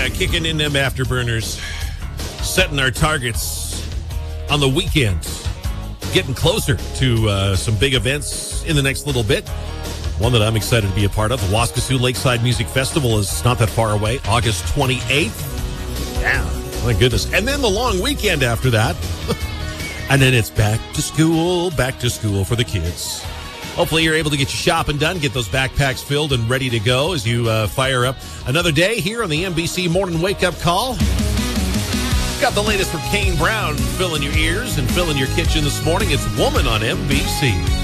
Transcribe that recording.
kicking in them afterburners, setting our targets on the weekend, getting closer to some big events in the next little bit. One that I'm excited to be a part of, the Waskesiu Lakeside Music Festival, is not that far away, August 28th. Yeah, my goodness. And then the long weekend after that. And then it's back to school for the kids. Hopefully you're able to get your shopping done, get those backpacks filled and ready to go as you fire up another day here on the NBC Morning Wake Up Call. Got the latest from Kane Brown filling your ears and filling your kitchen this morning. It's Woman on NBC.